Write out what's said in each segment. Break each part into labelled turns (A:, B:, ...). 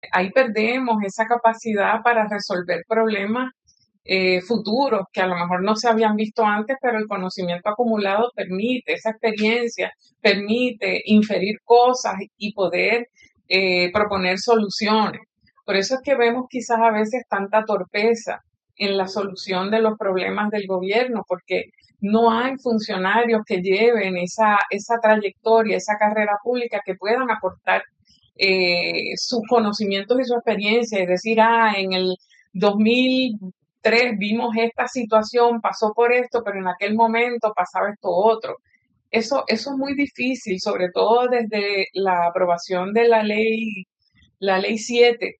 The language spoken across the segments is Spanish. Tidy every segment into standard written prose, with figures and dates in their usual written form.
A: ahí perdemos esa capacidad para resolver problemas futuros que a lo mejor no se habían visto antes, pero el conocimiento acumulado permite, esa experiencia permite inferir cosas y poder proponer soluciones. Por eso es que vemos quizás a veces tanta torpeza en la solución de los problemas del gobierno, porque no hay funcionarios que lleven esa trayectoria, esa carrera pública que puedan aportar sus conocimientos y su experiencia y decir, en el 2003 vimos esta situación, pasó por esto, pero en aquel momento pasaba esto otro. Eso es muy difícil, sobre todo desde la aprobación de la ley 7,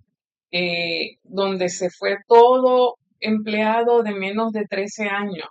A: donde se fue todo empleado de menos de 13 años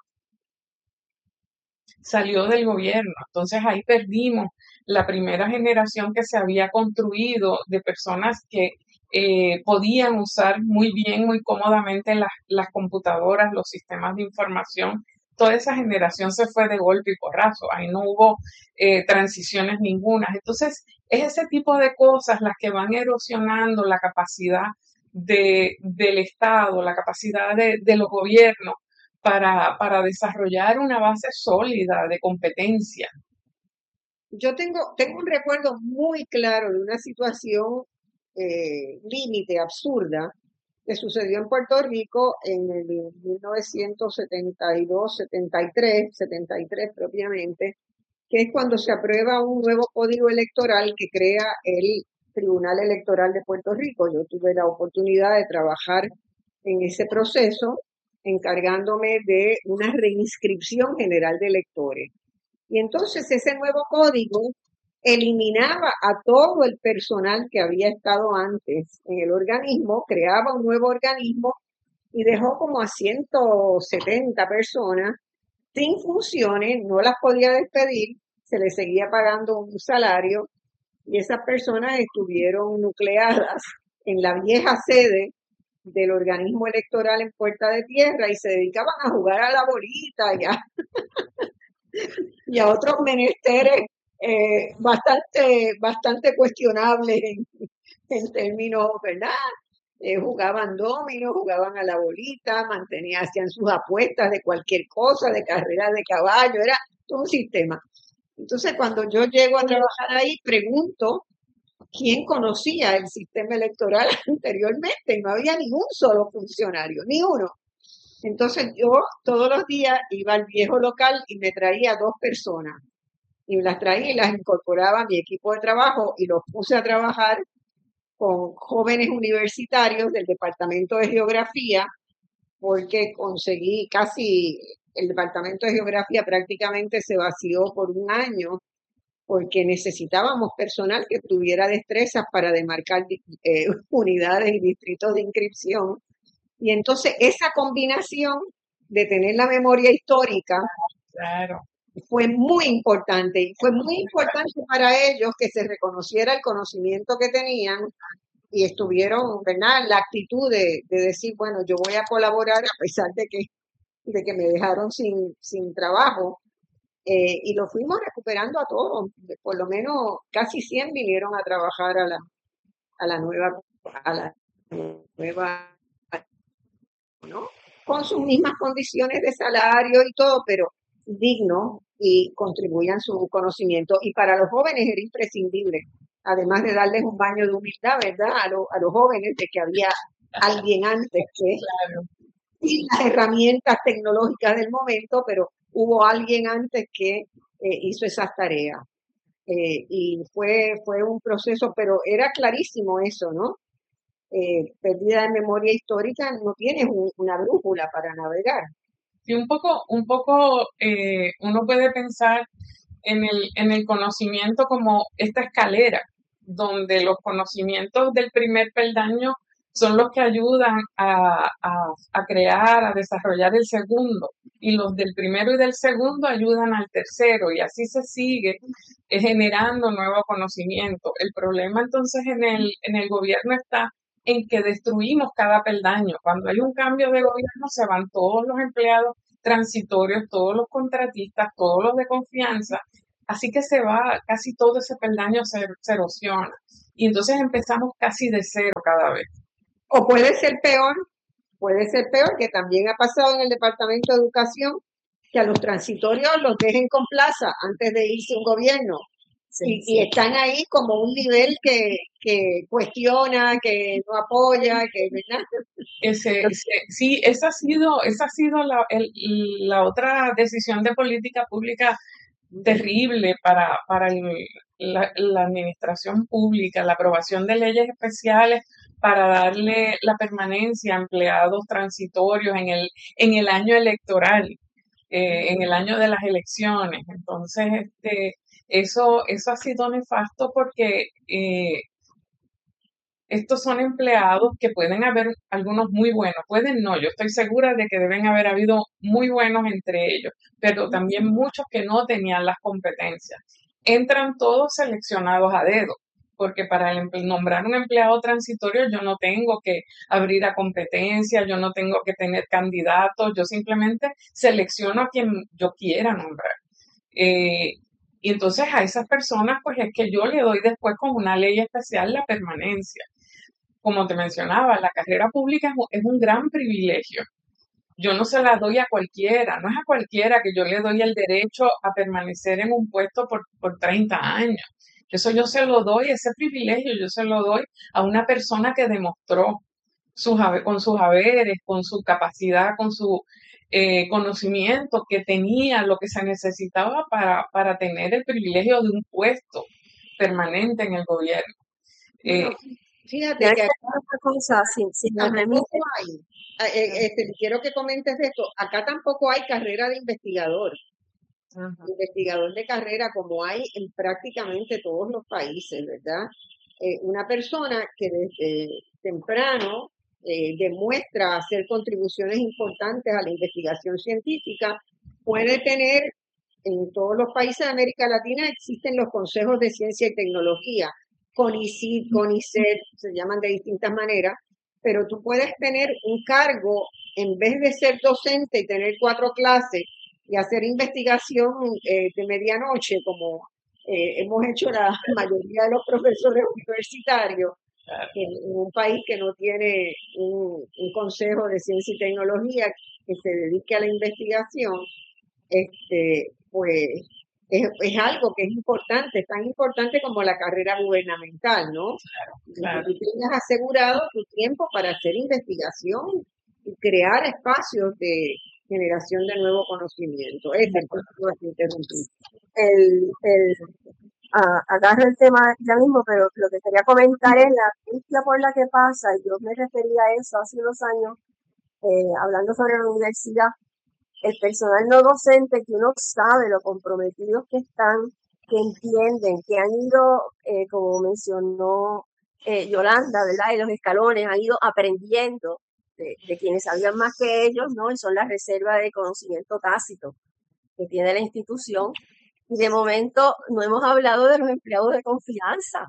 A: salió del gobierno. Entonces ahí perdimos la primera generación que se había construido de personas que podían usar muy bien, muy cómodamente las computadoras, los sistemas de información. Toda esa generación se fue de golpe y porrazo. Ahí no hubo transiciones ninguna. Entonces, es ese tipo de cosas las que van erosionando la capacidad del Estado, la capacidad de los gobiernos para desarrollar una base sólida de competencia.
B: Yo tengo un recuerdo muy claro de una situación límite, absurda, que sucedió en Puerto Rico en el 1972, 73 propiamente, que es cuando se aprueba un nuevo código electoral que crea el Tribunal Electoral de Puerto Rico. Yo tuve la oportunidad de trabajar en ese proceso, encargándome de una reinscripción general de electores. Y entonces ese nuevo código eliminaba a todo el personal que había estado antes en el organismo, creaba un nuevo organismo y dejó como a 170 personas sin funciones, no las podía despedir, se les seguía pagando un salario y esas personas estuvieron nucleadas en la vieja sede del organismo electoral en Puerta de Tierra y se dedicaban a jugar a la bolita y a otros menesteres bastante cuestionables en términos, ¿verdad? Jugaban dominos, jugaban a la bolita, hacían sus apuestas de cualquier cosa, de carreras de caballo, era todo un sistema. Entonces, cuando yo llego a trabajar ahí, pregunto quién conocía el sistema electoral anteriormente y no había ningún solo funcionario, ni uno. Entonces yo todos los días iba al viejo local y me traía dos personas y las traía y las incorporaba a mi equipo de trabajo y los puse a trabajar con jóvenes universitarios del Departamento de Geografía porque conseguí el Departamento de Geografía prácticamente se vació por un año porque necesitábamos personal que tuviera destrezas para demarcar unidades y distritos de inscripción. Y entonces esa combinación de tener la memoria histórica
A: Claro.
B: fue muy importante y fue muy importante para ellos que se reconociera el conocimiento que tenían y estuvieron, ¿verdad?, la actitud de decir, bueno, yo voy a colaborar a pesar de que me dejaron sin trabajo. Y lo fuimos recuperando a todos, por lo menos casi 100 vinieron a trabajar a la nueva, a la nueva, ¿no? Con sus mismas condiciones de salario y todo, pero digno y contribuyan su conocimiento. Y para los jóvenes era imprescindible, además de darles un baño de humildad, ¿verdad? A los jóvenes de que había alguien antes que,
A: Claro.
B: sin las herramientas tecnológicas del momento, pero hubo alguien antes que hizo esas tareas. Y fue un proceso, pero era clarísimo eso, ¿no? Pérdida de memoria histórica, no tienes una brújula para navegar.
A: Y un poco uno puede pensar en el conocimiento como esta escalera, donde los conocimientos del primer peldaño son los que ayudan a crear, a desarrollar el segundo, y los del primero y del segundo ayudan al tercero, y así se sigue generando nuevo conocimiento. El problema entonces en el gobierno está en que destruimos cada peldaño. Cuando hay un cambio de gobierno se van todos los empleados transitorios, todos los contratistas, todos los de confianza, así que se va, casi todo ese peldaño se erosiona. y entonces empezamos casi de cero cada vez.
B: O puede ser peor, que también ha pasado en el Departamento de Educación, que a los transitorios los dejen con plaza antes de irse un gobierno. Y están ahí como un nivel que cuestiona, que no apoya, que ¿verdad?
A: Sí, esa ha sido la otra decisión de política pública terrible para la administración pública, la aprobación de leyes especiales para darle la permanencia a empleados transitorios en el año electoral, en el año de las elecciones. Entonces, eso ha sido nefasto porque estos son empleados que pueden haber algunos muy buenos, pueden no, yo estoy segura de que deben haber habido muy buenos entre ellos, pero también muchos que no tenían las competencias. Entran todos seleccionados a dedo, porque para nombrar un empleado transitorio yo no tengo que abrir a competencia, yo no tengo que tener candidatos, yo simplemente selecciono a quien yo quiera nombrar. Y entonces a esas personas, pues es que yo le doy después con una ley especial la permanencia. Como te mencionaba, la carrera pública es un gran privilegio. Yo no se la doy a cualquiera, no es a cualquiera que yo le doy el derecho a permanecer en un puesto por 30 años. Eso yo se lo doy, ese privilegio yo se lo doy a una persona que demostró con sus haberes, con su capacidad, con su conocimiento, que tenía lo que se necesitaba para tener el privilegio de un puesto permanente en el gobierno.
B: Bueno, fíjate que
C: otra cosa, si me remite.
B: tampoco hay, quiero que comentes esto, acá tampoco hay carrera de investigador. Investigador de carrera como hay en prácticamente todos los países, ¿verdad? Una persona que desde temprano demuestra hacer contribuciones importantes a la investigación científica puede tener, en todos los países de América Latina existen los consejos de ciencia y tecnología, CONICIT, CONICET, se llaman de distintas maneras, pero tú puedes tener un cargo, en vez de ser docente y tener 4 clases y hacer investigación de medianoche, como hemos hecho la mayoría de los profesores universitarios, en un país que no tiene un consejo de ciencia y tecnología que se dedique a la investigación, pues es algo que es importante, es tan importante como la carrera gubernamental, ¿no?
A: Claro.
B: Que tú tengas asegurado tu tiempo para hacer investigación y crear espacios de generación de nuevo conocimiento.
C: Agarro el tema ya mismo, pero lo que quería comentar es la isla por la que pasa, y yo me refería a eso hace unos años, hablando sobre la universidad, el personal no docente, que uno sabe lo comprometidos que están, que entienden, que han ido, como mencionó Yolanda, ¿verdad? Y los escalones han ido aprendiendo de quienes sabían más que ellos, ¿no? Y son la reserva de conocimiento tácito que tiene la institución. Y de momento no hemos hablado de los empleados de confianza.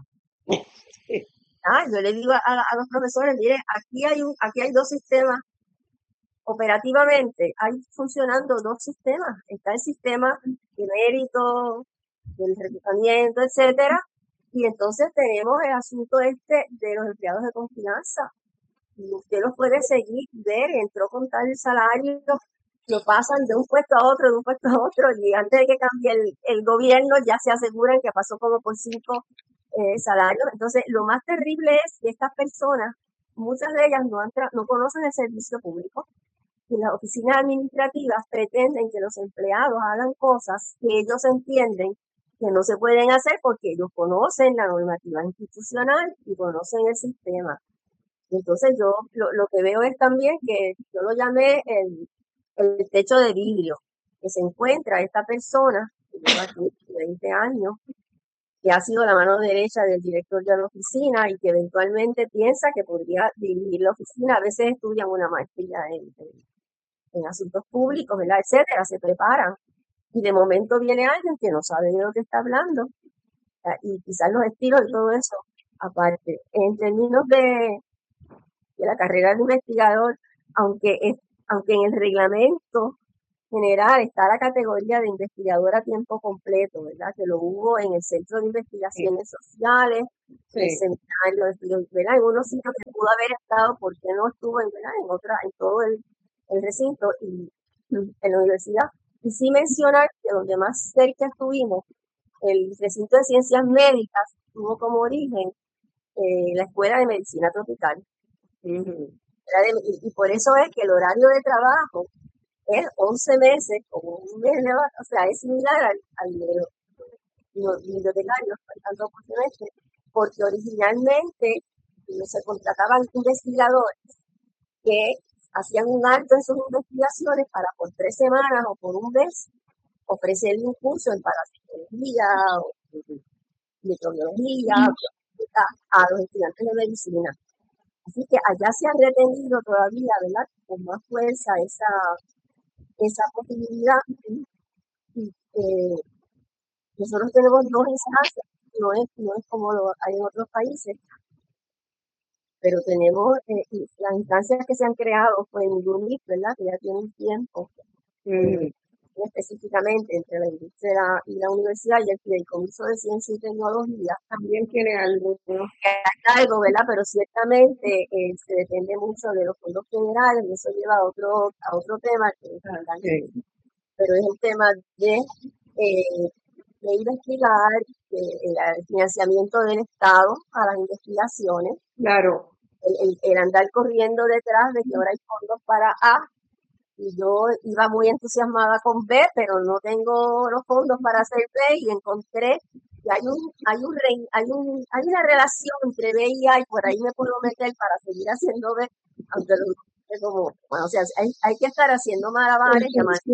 C: Yo le digo a los profesores, mire, aquí hay 2 sistemas. Operativamente hay funcionando 2 sistemas. Está el sistema de mérito, del reclutamiento, etcétera, y entonces tenemos el asunto de los empleados de confianza. Y usted los puede seguir, ver, entró con tal salario, lo pasan de un puesto a otro, y antes de que cambie el gobierno ya se aseguran que pasó como por 5 salarios. Entonces, lo más terrible es que estas personas, muchas de ellas no conocen el servicio público, y las oficinas administrativas pretenden que los empleados hagan cosas que ellos entienden que no se pueden hacer porque ellos conocen la normativa institucional y conocen el sistema. Entonces yo lo que veo es también que yo lo llamé el techo de vidrio, que se encuentra esta persona que lleva aquí 20 años, que ha sido la mano derecha del director de la oficina y que eventualmente piensa que podría dirigir la oficina. A veces estudian una maestría en asuntos públicos, ¿verdad? Etcétera, se preparan. Y de momento viene alguien que no sabe de lo que está hablando, y quizás los estilos y todo eso, aparte. En términos de la carrera de investigador, aunque en el reglamento general está la categoría de investigadora a tiempo completo, ¿verdad? Que lo hubo en el Centro de Investigaciones Sociales, el
B: Sí.
C: seminario de ¿verdad? En unos sitios que pudo haber estado, porque no estuvo ¿verdad? En todo el recinto y en la universidad. Y sí mencionar que donde más cerca estuvimos, el recinto de ciencias médicas tuvo como origen la Escuela de Medicina Tropical.
B: Ujú.
C: Y por eso es que el horario de trabajo es 11 meses, como un mes de o sea, es similar al de los bibliotecarios, tanto por semestre, porque originalmente se contrataban investigadores que hacían un alto en sus investigaciones para por 3 semanas o por un mes ofrecerle un curso en parasitología o microbiología a los estudiantes de medicina. Así que allá se ha retenido todavía, ¿verdad? Con más fuerza esa posibilidad. Y, nosotros tenemos 2 instancias, no es como lo hay en otros países, pero tenemos las instancias que se han creado, pues en UNIF, ¿verdad? Que ya tienen tiempo,
B: Ujú.
C: específicamente entre la industria y la universidad y el Fideicomiso de Ciencia y Tecnología.
B: También tiene algo, ¿no?
C: Hay algo, ¿verdad? Pero ciertamente se depende mucho de los fondos federales y eso lleva a otro tema, que es
B: Sí.
C: pero es el tema de investigar el financiamiento del Estado a las investigaciones,
B: Claro.
C: el andar corriendo detrás de que ahora hay fondos para A, y yo iba muy entusiasmada con B, pero no tengo los fondos para hacer B, y encontré que hay una relación entre B y A, y por ahí me puedo meter para seguir haciendo B, aunque es como, bueno, o sea, hay que estar haciendo malabares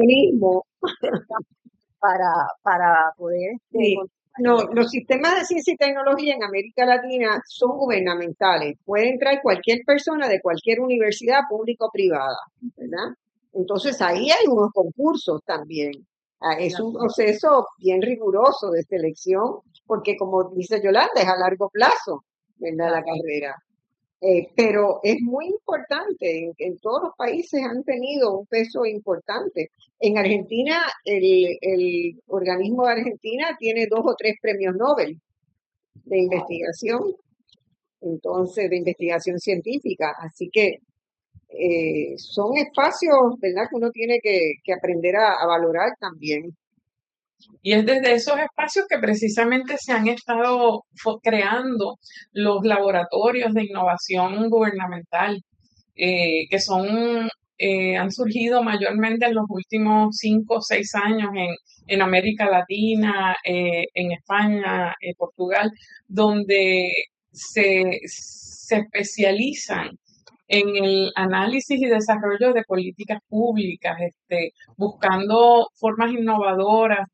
C: para poder
B: Sí. No,
C: encontrar.
B: los sistemas de ciencia y tecnología en América Latina son gubernamentales. Puede entrar cualquier persona de cualquier universidad pública o privada, ¿verdad? Entonces ahí hay unos concursos también. Es un proceso bien riguroso de selección, porque como dice Yolanda, es a largo plazo, ¿verdad? La carrera. Pero es muy importante, en todos los países han tenido un peso importante. En Argentina, el organismo de Argentina tiene 2 o 3 premios Nobel de investigación, entonces, de investigación científica. Así que son espacios, ¿verdad?, que uno tiene que aprender a valorar también.
A: Y es desde esos espacios que precisamente se han estado creando los laboratorios de innovación gubernamental, que han surgido mayormente en los últimos 5 o 6 años en América Latina, en España, Portugal, donde se especializan en el análisis y desarrollo de políticas públicas, buscando formas innovadoras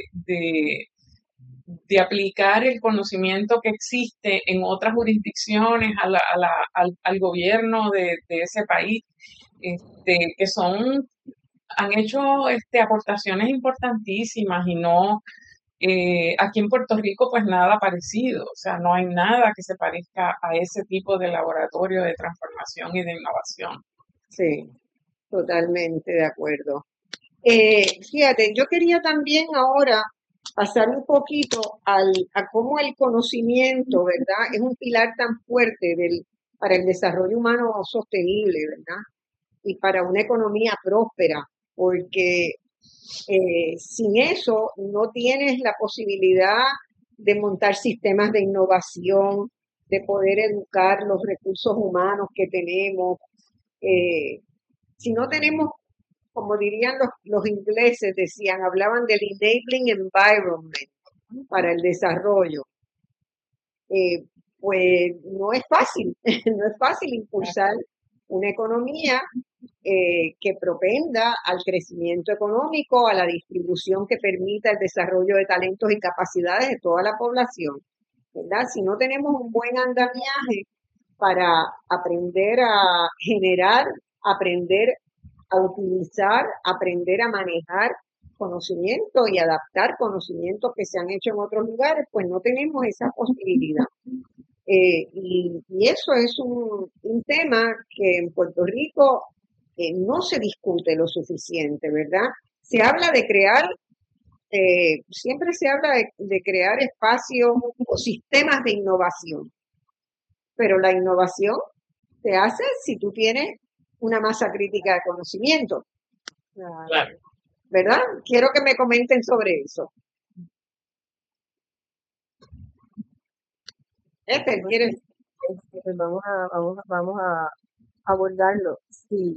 A: de aplicar el conocimiento que existe en otras jurisdicciones al gobierno de ese país, que han hecho aportaciones importantísimas y no, aquí en Puerto Rico pues nada parecido, o sea, no hay nada que se parezca a ese tipo de laboratorio de transformación y de innovación.
B: Sí, totalmente de acuerdo. Fíjate, yo quería también ahora pasar un poquito a cómo el conocimiento, ¿verdad? Es un pilar tan fuerte para el desarrollo humano sostenible, ¿verdad? Y para una economía próspera, porque sin eso no tienes la posibilidad de montar sistemas de innovación, de poder educar los recursos humanos que tenemos. Si no tenemos, como dirían los ingleses, hablaban del enabling environment para el desarrollo. Pues no es fácil, no es fácil impulsar una economía que propenda al crecimiento económico, a la distribución que permita el desarrollo de talentos y capacidades de toda la población, ¿verdad? Si no tenemos un buen andamiaje para aprender a generar, aprender a utilizar, aprender a manejar conocimiento y adaptar conocimientos que se han hecho en otros lugares, pues no tenemos esa posibilidad. Y eso es un tema que en Puerto Rico no se discute lo suficiente, ¿verdad? Se habla de crear, siempre se habla de crear espacios o sistemas de innovación, pero la innovación se hace si tú tienes una masa crítica de conocimiento,
C: Claro.
B: ¿verdad? Quiero que me comenten sobre eso. ¿Quieres?
C: Pues vamos a abordarlo. Sí.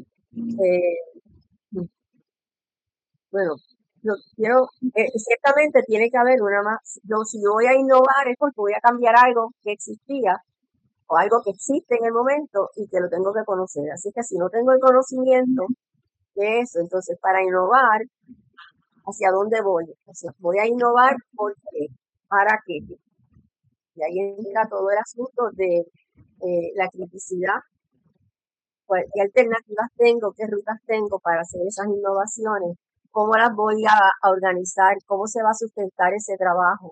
C: Bueno, yo quiero, ciertamente tiene que haber una más. Si yo voy a innovar es porque voy a cambiar algo que existía o algo que existe en el momento y que lo tengo que conocer. Así que si no tengo el conocimiento de eso, entonces para innovar, ¿hacia dónde voy? Entonces, voy a innovar porque, ¿para qué? Y ahí entra todo el asunto de la criticidad. ¿Qué alternativas tengo? ¿Qué rutas tengo para hacer esas innovaciones? ¿Cómo las voy a organizar? ¿Cómo se va a sustentar ese trabajo?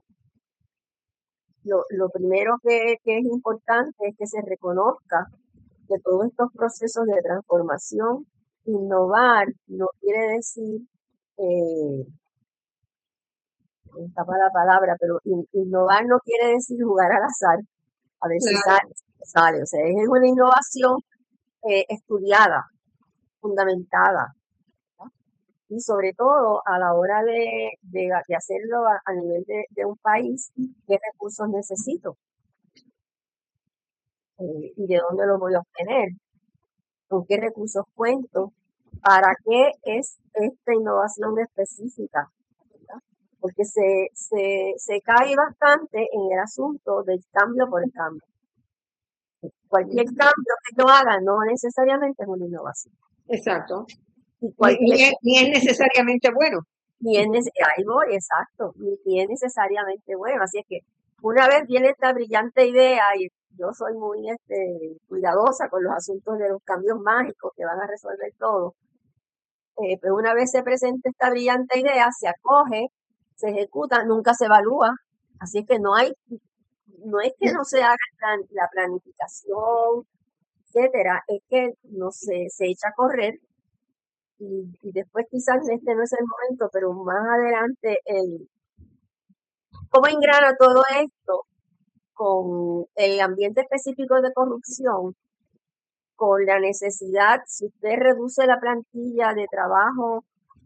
C: Lo primero que es importante es que se reconozca que todos estos procesos de transformación, innovar no quiere decir, escapa la palabra, pero innovar no quiere decir jugar al azar, a ver si sale. O sea, es una innovación estudiada, fundamentada, ¿no? Y sobre todo a la hora de hacerlo a nivel de un país, qué recursos necesito y de dónde los voy a obtener, con qué recursos cuento, para qué es esta innovación específica, ¿verdad? Porque se cae bastante en el asunto del cambio por el cambio. Cualquier cambio que yo haga no necesariamente es una innovación.
B: Exacto.
C: Y
B: ni es necesariamente bueno.
C: Ahí voy, exacto. Ni es necesariamente bueno. Así es que una vez viene esta brillante idea, y yo soy muy cuidadosa con los asuntos de los cambios mágicos que van a resolver todo, pero una vez se presenta esta brillante idea, se acoge, se ejecuta, nunca se evalúa. Así es que no es que no se haga la planificación, etcétera, es que no se echa a correr y después quizás este no es el momento, pero más adelante cómo engrana todo esto con el ambiente específico de corrupción, con la necesidad, si usted reduce la plantilla de trabajo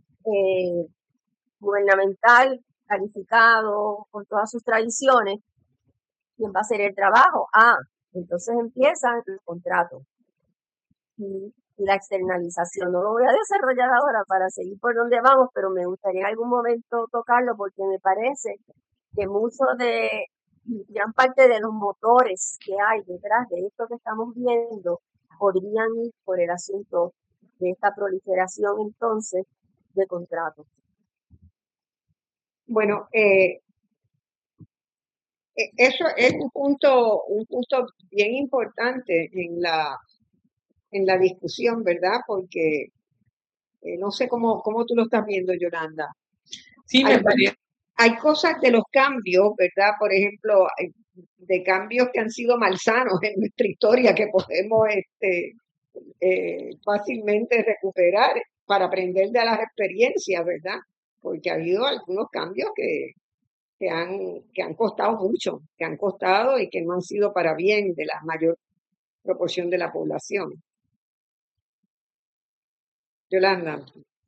C: gubernamental, calificado, con todas sus tradiciones, ¿quién va a hacer el trabajo? Entonces empiezan los contratos y la externalización. No lo voy a desarrollar ahora para seguir por donde vamos, pero me gustaría en algún momento tocarlo porque me parece que gran parte de los motores que hay detrás de esto que estamos viendo podrían ir por el asunto de esta proliferación entonces de contratos.
B: Bueno, eso es un punto bien importante en la discusión, ¿verdad? Porque no sé cómo tú lo estás viendo, Yolanda.
A: Sí, me parece.
B: Hay cosas de los cambios, ¿verdad? Por ejemplo, de cambios que han sido malsanos en nuestra historia que podemos fácilmente recuperar para aprender de las experiencias, ¿verdad? Porque ha habido algunos cambios que han costado mucho, que han costado y que no han sido para bien de la mayor proporción de la población. Yolanda.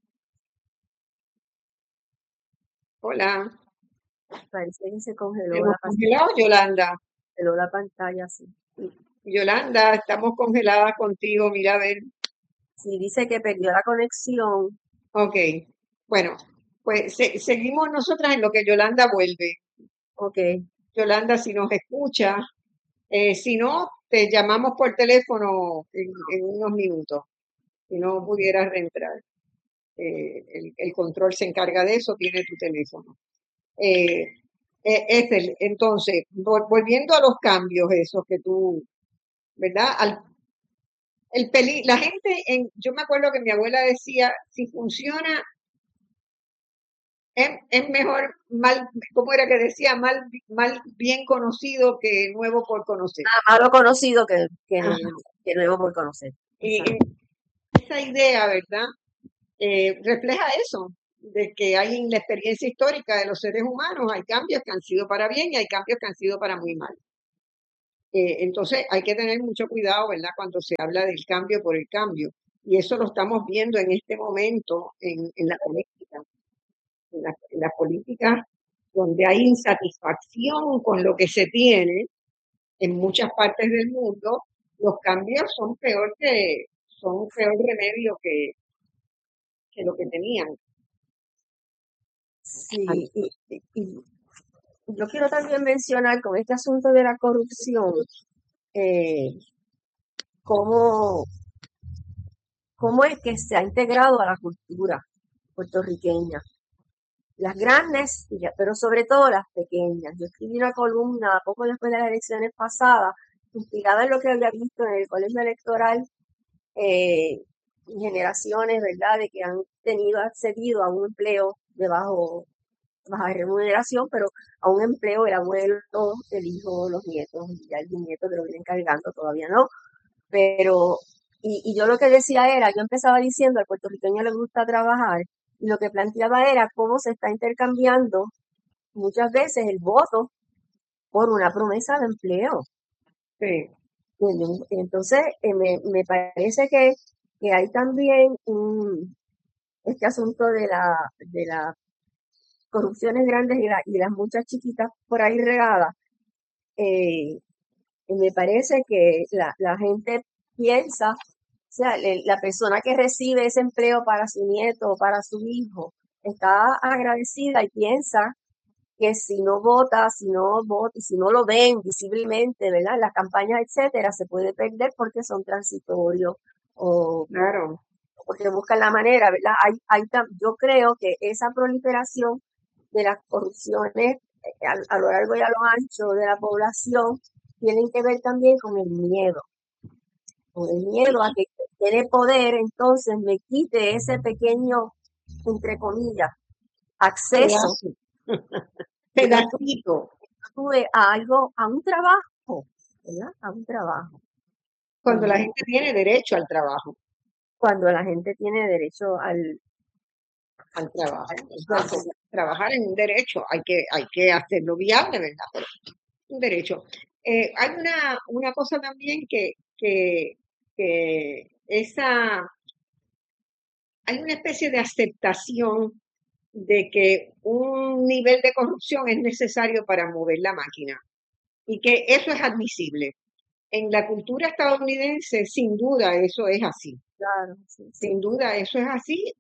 B: Hola.
C: Parece que se congeló
B: ¿Hemos congelado, Yolanda?
C: Congeló la pantalla, sí.
B: Yolanda, estamos congeladas contigo, mira a ver.
C: Sí, dice que perdió la conexión.
B: Ok, bueno, pues seguimos nosotras en lo que Yolanda vuelve.
C: Ok.
B: Yolanda, si nos escucha, si no, te llamamos por teléfono en unos minutos, si no pudieras reentrar. El control se encarga de eso, tiene tu teléfono. Entonces, volviendo a los cambios esos que tú, ¿verdad? La gente, yo me acuerdo que mi abuela decía, si funciona, es mejor mal, ¿cómo era que decía? Mal bien conocido que nuevo por conocer.
C: Malo conocido que nuevo por conocer.
B: Y esa idea, ¿verdad? Refleja eso. de que hay en la experiencia histórica de los seres humanos, hay cambios que han sido para bien y hay cambios que han sido para muy mal. Entonces hay que tener mucho cuidado, ¿verdad? Cuando se habla del cambio por el cambio. Y eso lo estamos viendo en este momento en la política. En la política donde hay insatisfacción con lo que se tiene en muchas partes del mundo, los cambios son son peor remedio que lo que tenían.
C: Sí, y yo quiero también mencionar con este asunto de la corrupción, cómo, cómo es que se ha integrado a la cultura puertorriqueña. Las grandes, pero sobre todo las pequeñas. Yo escribí una columna poco después de las elecciones pasadas, inspirada en lo que había visto en el colegio electoral, generaciones, ¿verdad?, de que han accedido a un empleo de baja remuneración, pero a un empleo el abuelo, el hijo, los nietos, y ya el nieto que lo vienen cargando, todavía no. Pero, y yo lo que decía era, yo empezaba diciendo, al puertorriqueño le gusta trabajar, y lo que planteaba era cómo se está intercambiando muchas veces el voto por una promesa de empleo.
B: Sí.
C: Entonces, me parece que hay también este asunto de las corrupciones grandes y las muchas chiquitas por ahí regadas. Me parece que la gente piensa, o sea, la persona que recibe ese empleo para su nieto o para su hijo está agradecida y piensa que si no vota, si no lo ven visiblemente, ¿verdad?, en las campañas, etcétera, se puede perder porque son transitorios o
B: Claro.
C: porque buscan la manera, ¿verdad? Yo creo que esa proliferación de las corrupciones a lo largo y a lo ancho de la población tienen que ver también con el miedo a que tiene poder, entonces me quite ese pequeño, entre comillas, acceso
B: Pedacito.
C: a algo, a un trabajo, ¿verdad? A un trabajo.
B: Cuando la gente tiene derecho al trabajo.
C: Cuando la gente tiene derecho al
B: trabajo. Entonces, trabajar en un derecho, hay que hacerlo viable, ¿verdad? Pero un derecho. Hay una cosa también que hay una especie de aceptación de que un nivel de corrupción es necesario para mover la máquina y que eso es admisible. En la cultura estadounidense, sin duda, eso es así.
C: Claro, sí.
B: Sin duda, eso es así.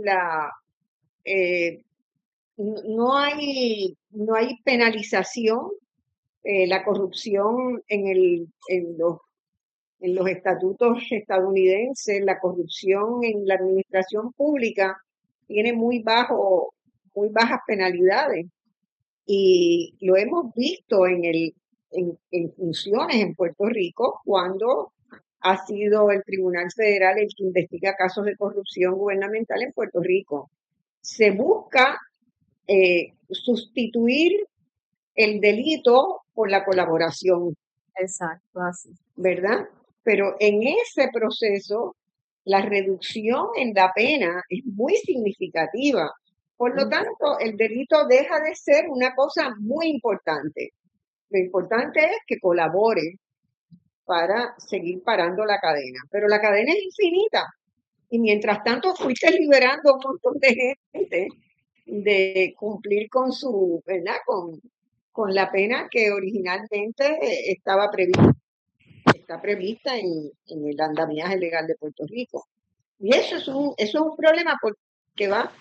B: No hay penalización. La corrupción en los estatutos estadounidenses, la corrupción en la administración pública tiene muy bajas penalidades. Y lo hemos visto en funciones en Puerto Rico cuando ha sido el Tribunal Federal el que investiga casos de corrupción gubernamental en Puerto Rico. Se busca sustituir el delito por la colaboración.
C: Exacto, así.
B: ¿Verdad? Pero en ese proceso, la reducción en la pena es muy significativa. Por lo tanto, el delito deja de ser una cosa muy importante. Lo importante es que colabore para seguir parando la cadena. Pero la cadena es infinita. Y mientras tanto, fuiste liberando un montón de gente de cumplir con ¿verdad? Con la pena que originalmente estaba prevista. Está prevista en el andamiaje legal de Puerto Rico. Y eso es un problema porque va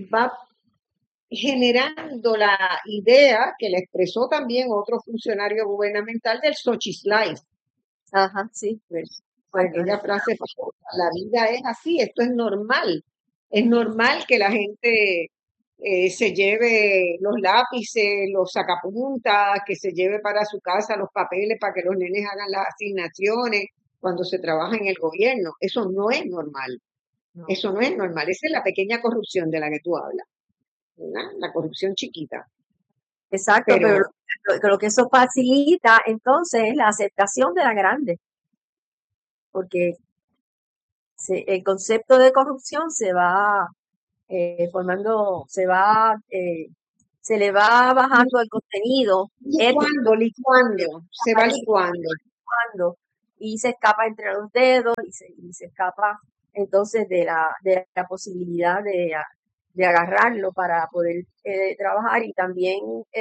B: generando la idea que le expresó también otro funcionario gubernamental del Xochitl.
C: Ajá, sí.
B: Pues, aquella frase, la vida es así, esto es normal. Es normal que la gente se lleve los lápices, los sacapuntas, que se lleve para su casa los papeles para que los nenes hagan las asignaciones cuando se trabaja en el gobierno. Eso no es normal.
C: No.
B: Eso no es normal. Esa es la pequeña corrupción de la que tú hablas, ¿verdad? La corrupción chiquita.
C: Exacto, pero lo que eso facilita entonces es la aceptación de la grande, porque el concepto de corrupción se va se le va bajando el contenido
B: licuando, se va licuando.
C: Y se escapa entre los dedos y se escapa entonces de la posibilidad de agarrarlo para poder trabajar. Y también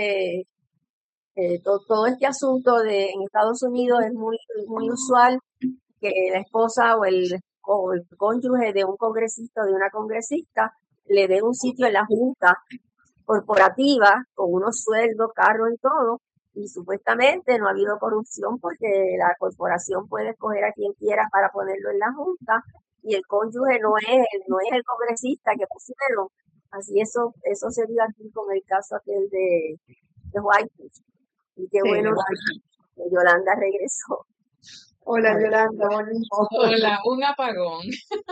C: todo este asunto en Estados Unidos es muy, muy usual que la esposa o el cónyuge de un congresista o de una congresista le den un sitio en la junta corporativa con unos sueldos, carros y todo, y supuestamente no ha habido corrupción porque la corporación puede escoger a quien quiera para ponerlo en la junta y el cónyuge no es el congresista que pusieron. Así eso se dio aquí con el caso aquel de Whitefish. Y qué bueno que Yolanda regresó.
B: Hola Yolanda, volvimos.
A: Hola, un apagón.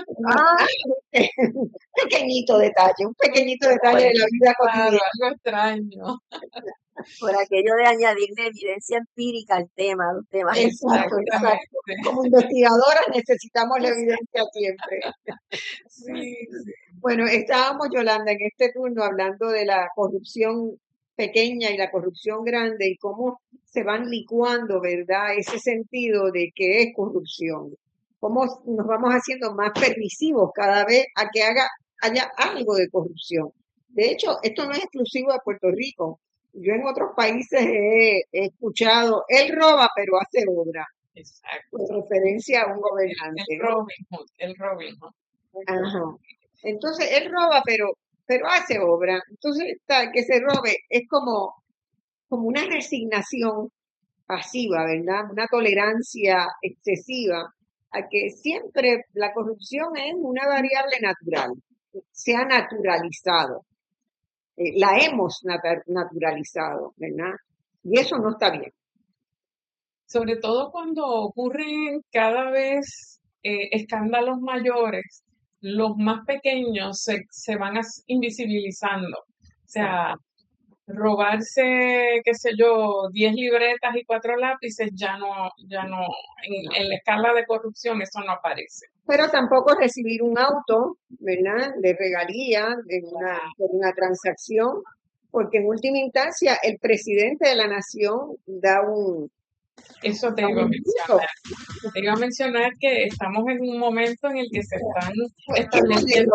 B: Un pequeñito detalle de la vida cotidiana.
A: Algo extraño.
C: Por aquello de añadirle evidencia empírica al tema, los temas.
B: Exacto. Como investigadoras necesitamos la evidencia siempre.
A: Sí.
B: Bueno, estábamos, Yolanda, en este turno hablando de la corrupción pequeña y la corrupción grande y cómo se van licuando, ¿verdad? Ese sentido de que es corrupción. Cómo nos vamos haciendo más permisivos cada vez a que haya algo de corrupción. De hecho, esto no es exclusivo de Puerto Rico. Yo en otros países he escuchado, él roba pero hace obra.
A: Exacto.
B: Con referencia a un gobernante.
A: El Robin Hood.
B: Ajá. Entonces, él roba pero hace obra. Entonces, que se robe es como una resignación pasiva, ¿verdad? Una tolerancia excesiva a que siempre la corrupción es una variable natural, se ha naturalizado, la hemos naturalizado, ¿verdad? Y eso no está bien.
A: Sobre todo cuando ocurren cada vez escándalos mayores, los más pequeños se van invisibilizando. O sea, robarse, qué sé yo, 10 libretas y 4 lápices, ya no, en la escala de corrupción eso no aparece.
B: Pero tampoco recibir un auto, ¿verdad?, de regalía por una transacción, porque en última instancia el presidente de la nación da un...
A: Eso te iba a mencionar. Te iba a mencionar que estamos en un momento en el que se están estableciendo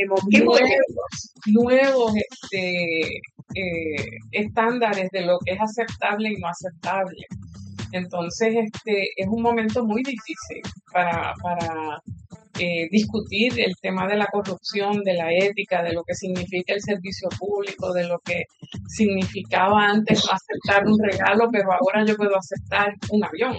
A: nuevos estándares de lo que es aceptable y no aceptable. Entonces, es un momento muy difícil para discutir el tema de la corrupción, de la ética, de lo que significa el servicio público, de lo que significaba antes aceptar un regalo, pero ahora yo puedo aceptar un avión.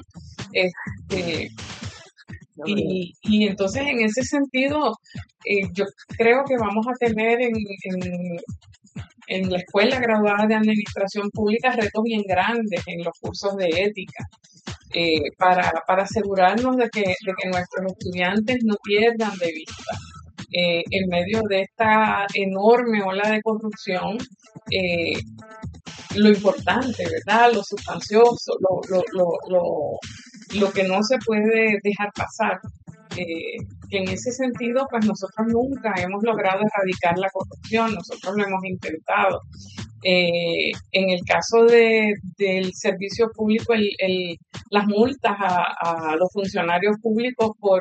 A: Y entonces, en ese sentido, yo creo que vamos a tener en la Escuela Graduada de Administración Pública retos bien grandes en los cursos de ética. Para asegurarnos de que nuestros estudiantes no pierdan de vista en medio de esta enorme ola de corrupción lo importante, ¿verdad? Lo sustancioso, lo que no se puede dejar pasar. Que en ese sentido, pues nosotros nunca hemos logrado erradicar la corrupción, nosotros lo hemos intentado. En el caso del servicio público, las multas a los funcionarios públicos por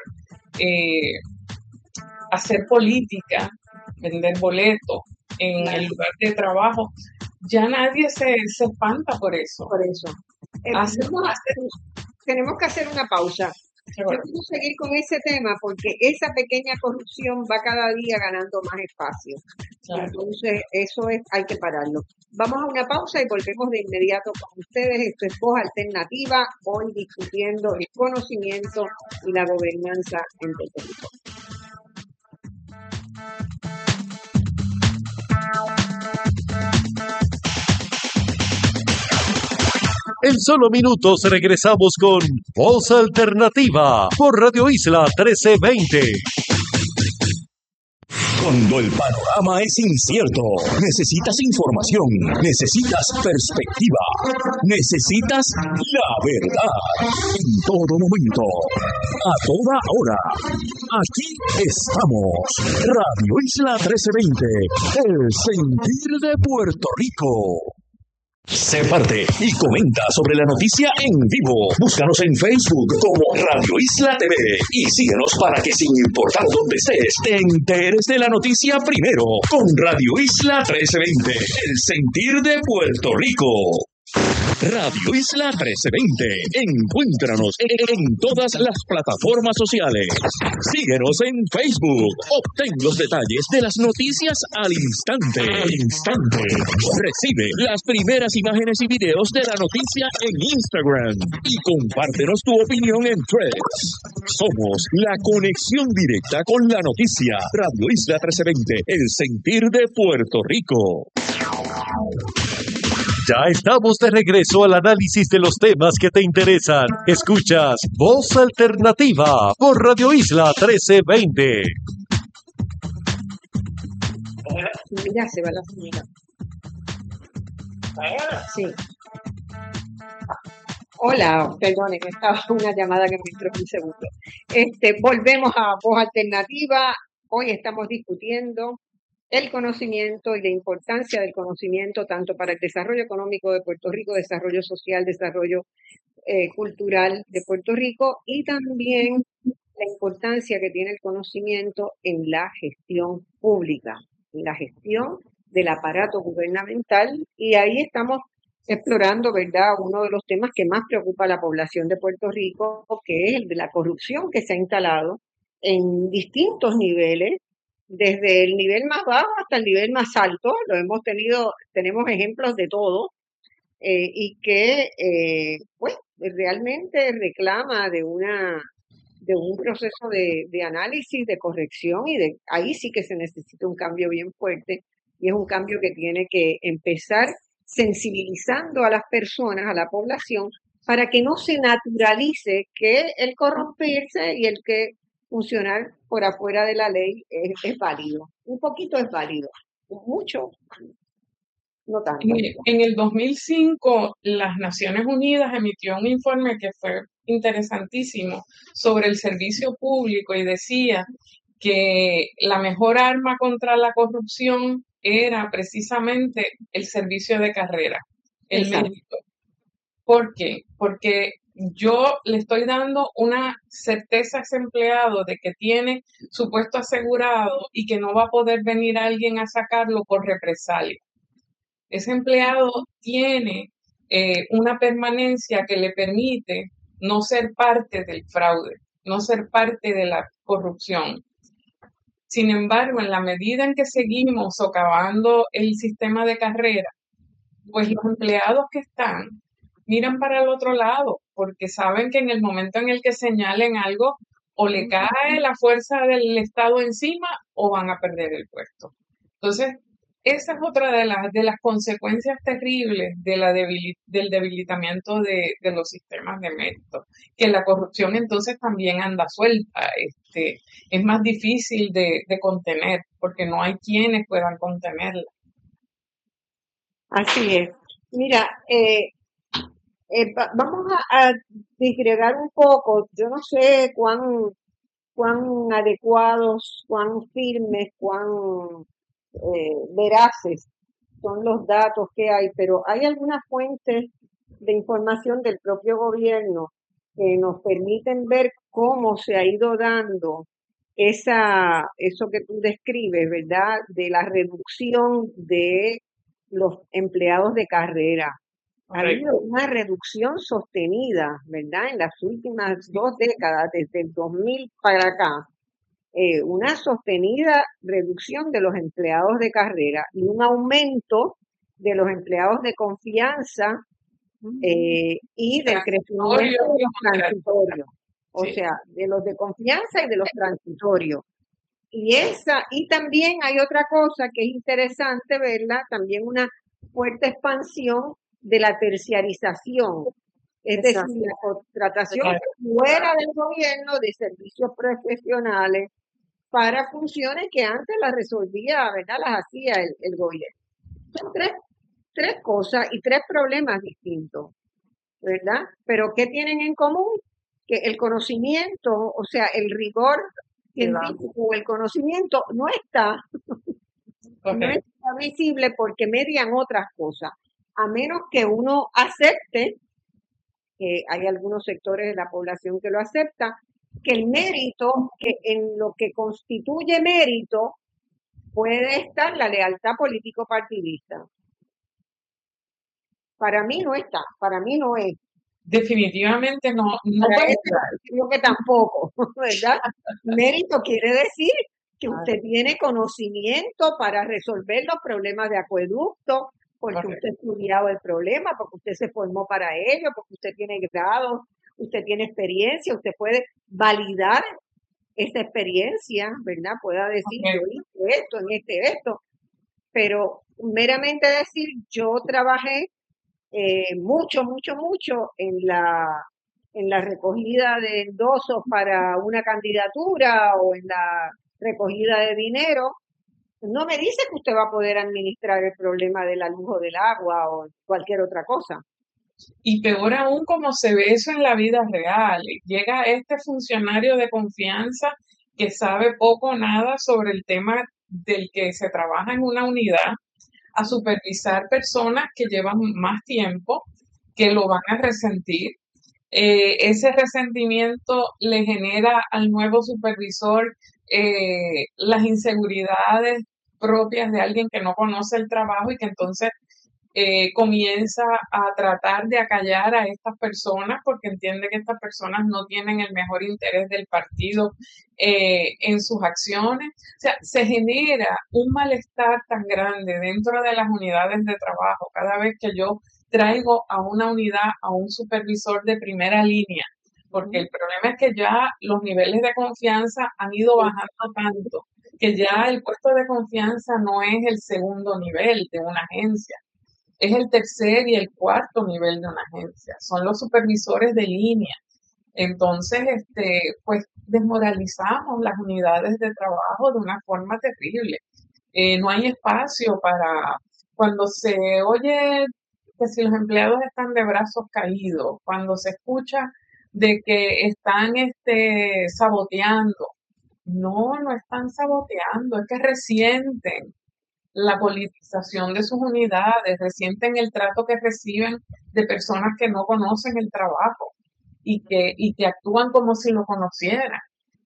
A: hacer política, vender boletos en el lugar de trabajo, ya nadie se espanta por eso.
B: Tenemos que hacer una pausa. Yo quiero seguir con ese tema porque esa pequeña corrupción va cada día ganando más espacio. Claro. Entonces, hay que pararlo. Vamos a una pausa y volvemos de inmediato con ustedes. Esto es Voz Alternativa, hoy discutiendo el conocimiento y la gobernanza en Puerto Rico.
D: En solo minutos regresamos con Voz Alternativa por Radio Isla 1320.
E: Cuando el panorama es incierto, necesitas información, necesitas perspectiva. Necesitas la verdad en todo momento, a toda hora. Aquí estamos. Radio Isla 1320, el sentir de Puerto Rico. Sé parte y comenta sobre la noticia en vivo. Búscanos en Facebook como Radio Isla TV y síguenos para que, sin importar dónde estés, te enteres de la noticia primero con Radio Isla 1320, el sentir de Puerto Rico. Radio Isla 1320. Encuéntranos en todas las plataformas sociales. Síguenos en Facebook. Obtén los detalles de las noticias al instante. Recibe las primeras imágenes y videos de la noticia en Instagram. Y compártenos tu opinión en Threads. Somos la conexión directa con la noticia. Radio Isla 1320. El sentir de Puerto Rico.
D: Ya estamos de regreso al análisis de los temas que te interesan. Escuchas Voz Alternativa por Radio Isla 1320.
B: Mira, se va la señora. Sí. Hola, perdonen, estaba una llamada que me entró en un segundo. Volvemos a Voz Alternativa. Hoy estamos discutiendo el conocimiento y la importancia del conocimiento tanto para el desarrollo económico de Puerto Rico, desarrollo social, desarrollo cultural de Puerto Rico y también la importancia que tiene el conocimiento en la gestión pública, en la gestión del aparato gubernamental, y ahí estamos explorando, ¿verdad?, uno de los temas que más preocupa a la población de Puerto Rico, que es el de la corrupción que se ha instalado en distintos niveles, desde el nivel más bajo hasta el nivel más alto. Lo hemos tenido, tenemos ejemplos de todo, y que pues realmente reclama de un proceso de análisis, de corrección, y ahí sí que se necesita un cambio bien fuerte, y es un cambio que tiene que empezar sensibilizando a las personas, a la población, para que no se naturalice que el corromperse y el que funcionar por afuera de la ley es válido. Un poquito es válido, mucho no tanto.
A: En el 2005, las Naciones Unidas emitió un informe que fue interesantísimo sobre el servicio público y decía que la mejor arma contra la corrupción era precisamente el servicio de carrera, el mérito. ¿Por qué? Porque yo le estoy dando una certeza a ese empleado de que tiene su puesto asegurado y que no va a poder venir alguien a sacarlo por represalia. Ese empleado tiene una permanencia que le permite no ser parte del fraude, no ser parte de la corrupción. Sin embargo, en la medida en que seguimos socavando el sistema de carrera, pues los empleados que están miran para el otro lado, porque saben que en el momento en el que señalen algo, o le cae la fuerza del Estado encima o van a perder el puesto. Entonces, esa es otra de las consecuencias terribles del debilitamiento de los sistemas de mérito, que la corrupción entonces también anda suelta, es más difícil de contener, porque no hay quienes puedan contenerla.
B: Así es. Mira, vamos a disgregar un poco. Yo no sé cuán adecuados, cuán firmes, cuán veraces son los datos que hay, pero hay algunas fuentes de información del propio gobierno que nos permiten ver cómo se ha ido dando eso que tú describes, ¿verdad?, de la reducción de los empleados de carrera. Ha habido una reducción sostenida, ¿verdad?, en las últimas 2 décadas, desde el 2000 para acá, una sostenida reducción de los empleados de carrera y un aumento de los empleados de confianza y del crecimiento de los transitorios. O sea, de los de confianza y de los transitorios. Y también hay otra cosa que es interesante verla, también una fuerte expansión de la terciarización, es decir, la contratación fuera del gobierno de servicios profesionales para funciones que antes las resolvía, ¿verdad?, las hacía el gobierno. Son 3 tres cosas y tres problemas distintos, ¿verdad? Pero ¿qué tienen en común? Que el conocimiento, o sea, el rigor científico, el conocimiento no está visible porque median otras cosas, a menos que uno acepte, que hay algunos sectores de la población que lo aceptan, que el mérito, que en lo que constituye mérito, puede estar la lealtad político-partidista. Para mí no está, para mí no es.
A: Definitivamente no
B: Para
A: puede
B: este creo que tampoco, ¿verdad? Mérito quiere decir que usted tiene conocimiento para resolver los problemas de acueducto, porque usted ha estudiado el problema, porque usted se formó para ello, porque usted tiene grados, usted tiene experiencia, usted puede validar esa experiencia, ¿verdad? Pueda decir, yo hice esto, en esto, pero meramente decir, yo trabajé mucho en la recogida de endosos para una candidatura o en la recogida de dinero, no me dice que usted va a poder administrar el problema de la luz o del agua o cualquier otra cosa.
A: Y peor aún, como se ve eso en la vida real. Llega este funcionario de confianza que sabe poco o nada sobre el tema del que se trabaja en una unidad, a supervisar personas que llevan más tiempo, que lo van a resentir. Ese resentimiento le genera al nuevo supervisor las inseguridades propias de alguien que no conoce el trabajo y que entonces comienza a tratar de acallar a estas personas porque entiende que estas personas no tienen el mejor interés del partido en sus acciones. O sea, se genera un malestar tan grande dentro de las unidades de trabajo cada vez que yo traigo a una unidad a un supervisor de primera línea, porque el problema es que ya los niveles de confianza han ido bajando tanto que ya el puesto de confianza no es el segundo nivel de una agencia, es el tercer y el cuarto nivel de una agencia, son los supervisores de línea. Entonces, pues desmoralizamos las unidades de trabajo de una forma terrible. No hay espacio para, cuando se oye que si los empleados están de brazos caídos, cuando se escucha de que están saboteando, no están saboteando, es que resienten la politización de sus unidades, resienten el trato que reciben de personas que no conocen el trabajo y que actúan como si lo conocieran.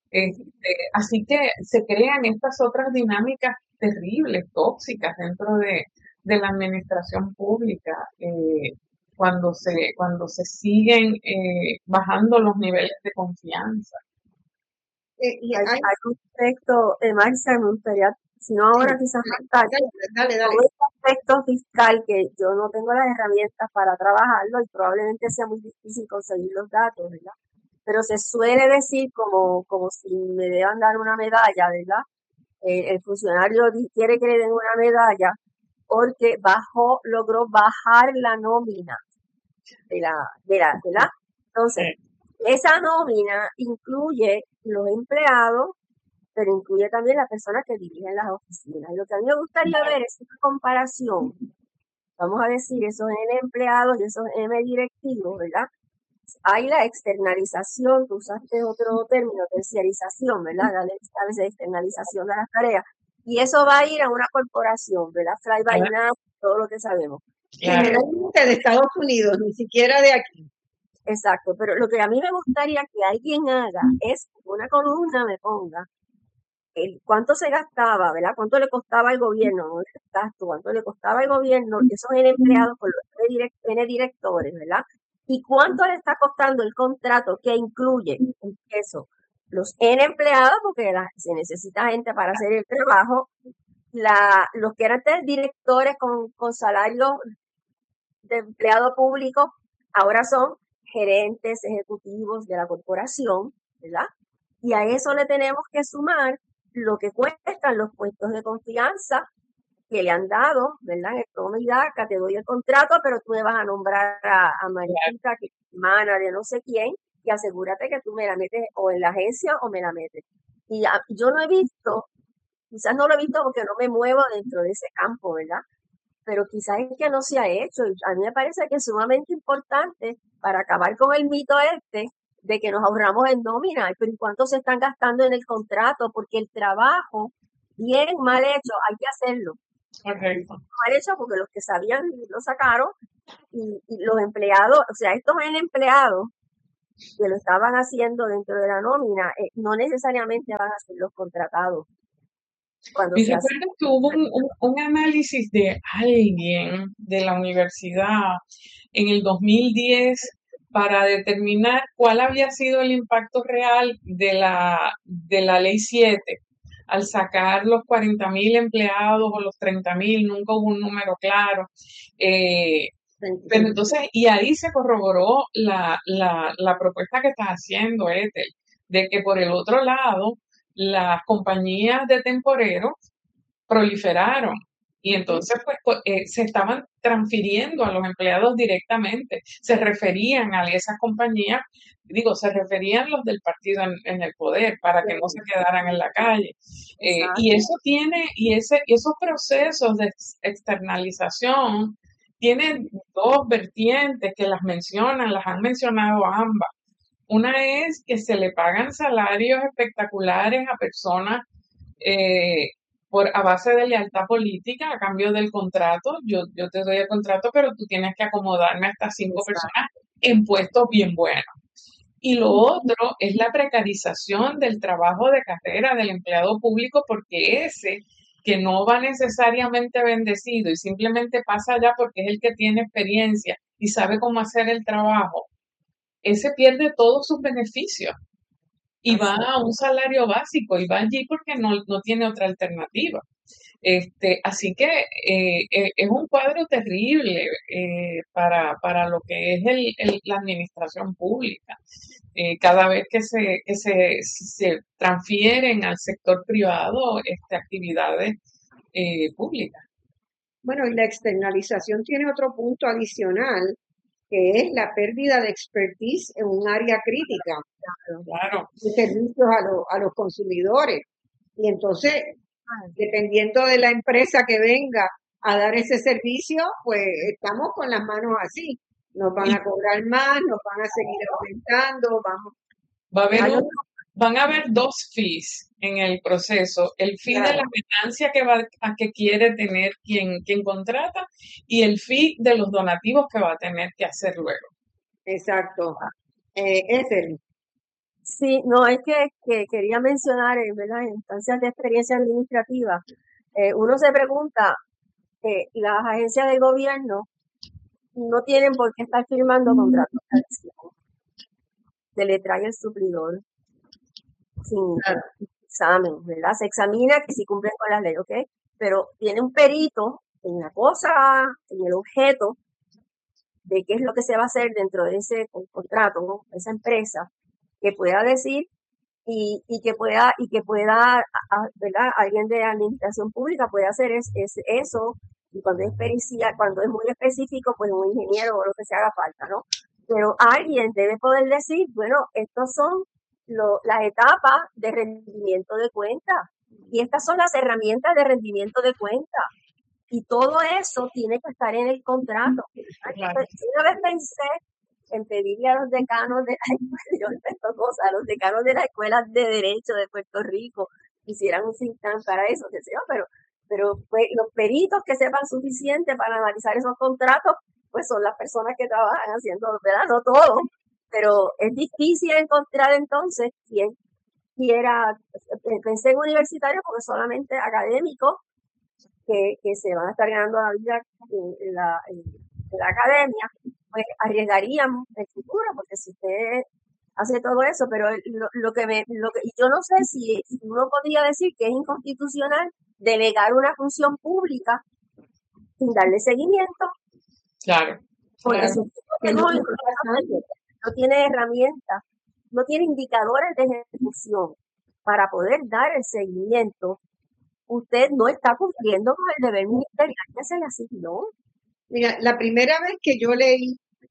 A: Así que se crean estas otras dinámicas terribles, tóxicas dentro de la administración pública, cuando se siguen bajando los niveles de confianza.
C: Y hay un aspecto, Marcia, me gustaría, si no ahora quizás más tarde,
B: dale.
C: con este aspecto fiscal que yo no tengo las herramientas para trabajarlo y probablemente sea muy difícil conseguir los datos, ¿verdad? Pero se suele decir como si me deban dar una medalla, ¿verdad? El funcionario quiere que le den una medalla porque logró bajar la nómina ¿verdad? Entonces, esa nómina incluye los empleados, pero incluye también las personas que dirigen las oficinas. Y lo que a mí me gustaría ver es una comparación, vamos a decir, esos N empleados y esos M directivos, ¿verdad? Hay la externalización, tú usaste otro término, terciarización, ¿verdad? A veces externalización de las tareas. Y eso va a ir a una corporación, ¿verdad? Fly by night, todo lo que sabemos.
B: Generalmente de Estados Unidos, ni siquiera de aquí.
C: Exacto, pero lo que a mí me gustaría que alguien haga es una columna me ponga cuánto se gastaba, ¿verdad? Cuánto le costaba al gobierno, no el gasto, cuánto le costaba al gobierno esos N empleados con los N directores, ¿verdad? Y cuánto le está costando el contrato que incluye eso, los N empleados, porque se necesita gente para hacer el trabajo, los que eran directores con salarios de empleado público, ahora son gerentes ejecutivos de la corporación, ¿verdad? Y a eso le tenemos que sumar lo que cuestan los puestos de confianza que le han dado, ¿verdad? En el acá te doy el contrato, pero tú me vas a nombrar a Marita, que es hermana de no sé quién, y asegúrate que tú me la metes o en la agencia o me la metes. Y yo no he visto, quizás no lo he visto porque no me muevo dentro de ese campo, ¿verdad? pero quizás es que no se ha hecho. Y a mí me parece que es sumamente importante para acabar con el mito de que nos ahorramos en nómina, pero ¿y cuánto se están gastando en el contrato? Porque el trabajo, bien mal hecho, hay que hacerlo.
A: Correcto.
C: Mal hecho porque los que sabían lo sacaron y los empleados, o sea, estos empleados que lo estaban haciendo dentro de la nómina, no necesariamente van a ser los contratados. Cuando
A: Y
C: se hace.
A: recuerdo que hubo un análisis de alguien de la universidad en el 2010 para determinar cuál había sido el impacto real de la Ley 7 al sacar los 40.000 empleados o los 30.000, nunca hubo un número claro. Pero entonces, y ahí se corroboró la propuesta que estás haciendo, Ethel, de que por el otro lado, las compañías de temporeros proliferaron y entonces se estaban transfiriendo a los empleados directamente, se referían a esas compañías, digo, se referían los del partido en el poder para que no se quedaran en la calle. Y eso esos procesos de externalización tienen dos vertientes que las han mencionado ambas. Una es que se le pagan salarios espectaculares a personas a base de lealtad política a cambio del contrato. Yo te doy el contrato, pero tú tienes que acomodarme a estas 5 personas en puestos bien buenos. Y lo otro es la precarización del trabajo de carrera del empleado público, porque ese que no va necesariamente bendecido y simplemente pasa allá porque es el que tiene experiencia y sabe cómo hacer el trabajo, ese pierde todos sus beneficios y va a un salario básico y va allí porque no tiene otra alternativa. Así que es un cuadro terrible para lo que es la administración pública. Cada vez que se transfieren al sector privado actividades públicas.
B: Bueno, y la externalización tiene otro punto adicional, que es la pérdida de expertise en un área crítica,
A: Claro.
B: de servicios a los consumidores. Y entonces, dependiendo de la empresa que venga a dar ese servicio, pues estamos con las manos así. Nos van a cobrar más, nos van a seguir aumentando,
A: van a haber dos fees en el proceso, el fee de la ganancia que quiere tener quien contrata y el fee de los donativos que va a tener que hacer luego.
B: Exacto. Ethel.
C: Sí, no, es que quería mencionar, ¿verdad? En instancias de experiencia administrativa, uno se pregunta, las agencias del gobierno no tienen por qué estar firmando contratos de adhesión. Se le trae el suplidor sin examen, ¿verdad? Se examina que si cumplen con las leyes, ¿ok? Pero tiene un perito en la cosa, en el objeto de qué es lo que se va a hacer dentro de ese contrato, ¿no? Esa empresa, que pueda decir y que pueda, ¿verdad? Alguien de administración pública puede hacer eso, y cuando es pericia, cuando es muy específico, pues un ingeniero o lo que se haga falta, ¿no? Pero alguien debe poder decir, bueno, estos son las etapas de rendimiento de cuenta, y estas son las herramientas de rendimiento de cuenta, y todo eso tiene que estar en el contrato. Claro. Una vez pensé en pedirle a los decanos de a los decanos de las escuelas de Derecho de Puerto Rico hicieran un think tank para eso, pero pues, los peritos que sepan suficiente para analizar esos contratos, pues son las personas que trabajan haciendo, ¿verdad? No todo, pero es difícil encontrar entonces quien quiera. Pensé en universitarios porque solamente académicos que se van a estar ganando la vida en la academia, pues arriesgarían el futuro, porque si usted hace todo eso, pero y yo no sé si uno podría decir que es inconstitucional delegar una función pública sin darle seguimiento.
A: Claro.
C: Porque si usted no tiene herramientas, no tiene indicadores de ejecución para poder dar el seguimiento, usted no está cumpliendo con el deber ministerial que se le asignó.
B: Mira, la primera vez que yo leí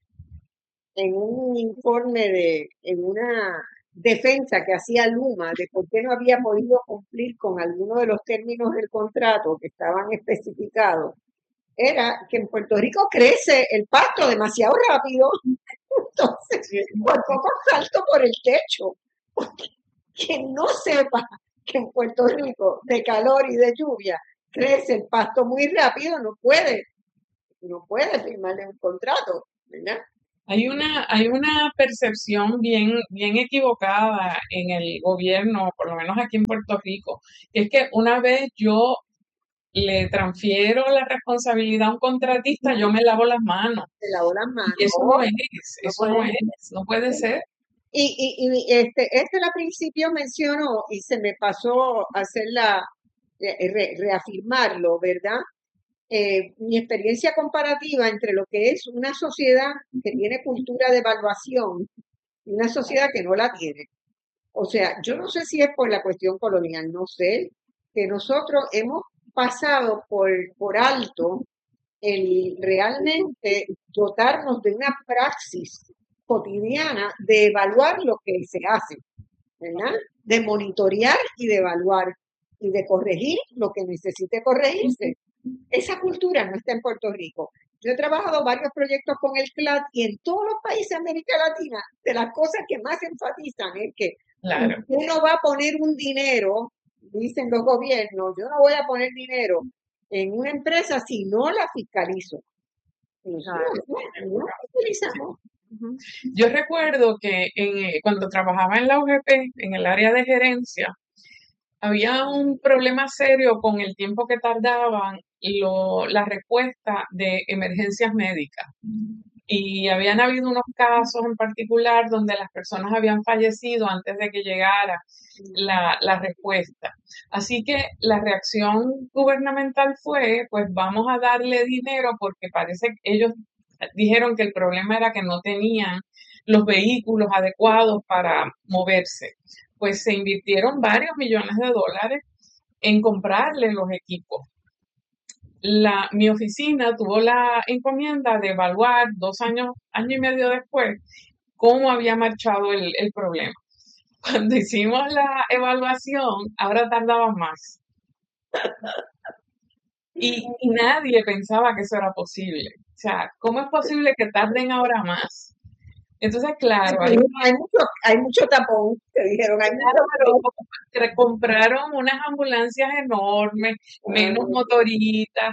B: en un informe en una defensa que hacía Luma de por qué no había podido cumplir con alguno de los términos del contrato que estaban especificados, era que en Puerto Rico crece el pasto demasiado rápido, entonces por poco salto por el techo. Porque quien no sepa que en Puerto Rico de calor y de lluvia crece el pasto muy rápido, no puede firmarle un contrato, ¿verdad?
A: Hay una percepción bien equivocada en el gobierno, por lo menos aquí en Puerto Rico, que es que una vez yo le transfiero la responsabilidad a un contratista, yo me lavo las manos.
B: Se lavó las manos.
A: Y eso no es,
C: no
A: eso no
C: puede
A: es, no puede ser.
B: Y al principio mencionó y se me pasó reafirmarlo, ¿verdad? Mi experiencia comparativa entre lo que es una sociedad que tiene cultura de evaluación y una sociedad que no la tiene. O sea, yo no sé si es por la cuestión colonial, no sé, que nosotros hemos pasado por alto el realmente dotarnos de una praxis cotidiana de evaluar lo que se hace, ¿verdad? De monitorear y de evaluar y de corregir lo que necesite corregirse. Esa cultura no está en Puerto Rico. Yo he trabajado varios proyectos con el CLAD y en todos los países de América Latina, de las cosas que más enfatizan es que
A: Claro.
B: uno va a poner un dinero, dicen los gobiernos, yo no voy a poner dinero en una empresa si no la fiscalizo. Y nosotros no la fiscalizamos.
A: Yo recuerdo que cuando trabajaba en la UGP, en el área de gerencia, había un problema serio con el tiempo que tardaban la respuesta de emergencias médicas. Y habían habido unos casos en particular donde las personas habían fallecido antes de que llegara la respuesta. Así que la reacción gubernamental fue, pues vamos a darle dinero porque parece que ellos dijeron que el problema era que no tenían los vehículos adecuados para moverse. Pues se invirtieron varios millones de dólares en comprarle los equipos. Mi oficina tuvo la encomienda de evaluar 2 año y medio después, cómo había marchado el problema. Cuando hicimos la evaluación, ahora tardaba más. Y nadie pensaba que eso era posible. O sea, ¿cómo es posible que tarden ahora más? Entonces, claro,
B: hay mucho tapón, te dijeron, hay mucho tapón.
A: Compraron unas ambulancias enormes, menos motoritas,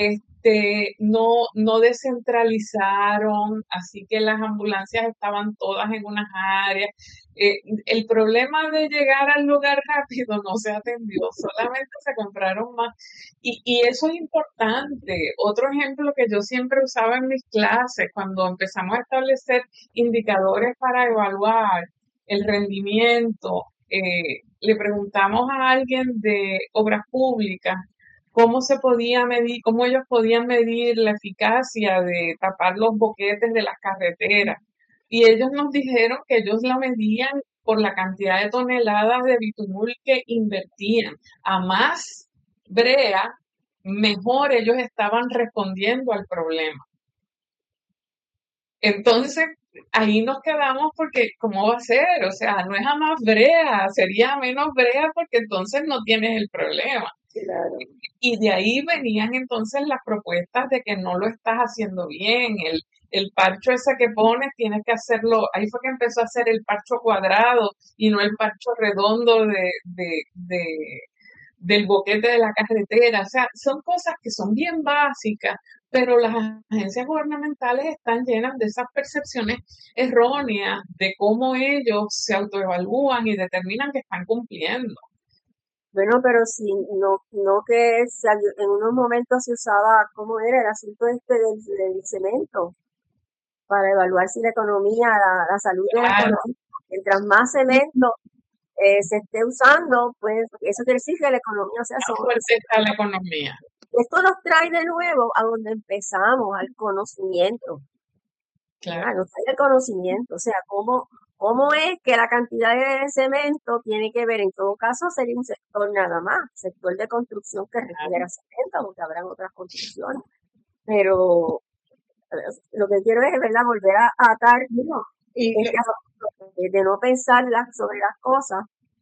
A: no descentralizaron, así que las ambulancias estaban todas en unas áreas. El problema de llegar al lugar rápido no se atendió, solamente se compraron más. Y eso es importante. Otro ejemplo que yo siempre usaba en mis clases, cuando empezamos a establecer indicadores para evaluar el rendimiento, le preguntamos a alguien de obras públicas cómo se podía medir, cómo ellos podían medir la eficacia de tapar los boquetes de las carreteras. Y ellos nos dijeron que ellos la medían por la cantidad de toneladas de bitumul que invertían. A más brea, mejor ellos estaban respondiendo al problema. Entonces, ahí nos quedamos porque, ¿cómo va a ser? O sea, no es a más brea, sería menos brea porque entonces no tienes el problema.
B: Claro.
A: Y de ahí venían entonces las propuestas de que no lo estás haciendo bien, el parcho ese que pones tienes que hacerlo, ahí fue que empezó a hacer el parcho cuadrado y no el parcho redondo del boquete de la carretera. O sea, son cosas que son bien básicas, pero las agencias gubernamentales están llenas de esas percepciones erróneas de cómo ellos se autoevalúan y determinan que están cumpliendo.
C: Bueno, pero si no que en unos momentos se usaba, ¿cómo era el asunto del cemento? Para evaluar si la economía, la salud de la economía, mientras más cemento se esté usando, pues eso quiere decir que la economía se hace.
A: Está la economía.
C: Esto nos trae de nuevo a donde empezamos, al conocimiento.
A: Claro.
C: Nos trae el conocimiento, o sea, ¿cómo es que la cantidad de cemento tiene que ver? En todo caso, sería un sector nada más, sector de construcción que requiera cemento, porque habrán otras construcciones. Pero lo que quiero es, ¿verdad?, volver a atar de no pensar sobre las cosas